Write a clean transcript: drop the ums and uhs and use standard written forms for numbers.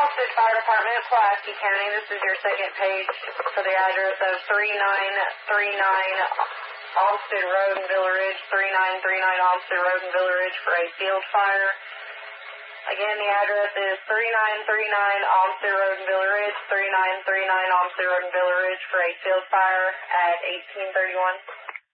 Austin Fire Department, Pulaski County. This is your second page for the address of 3939 Austin Road in Villa Ridge, 3939 Austin Road in Villa Ridge for a field fire. Again, the address is 3939 Austin Road in Villa Ridge, 3939 Austin Road in Villa Ridge for a field fire at 1831.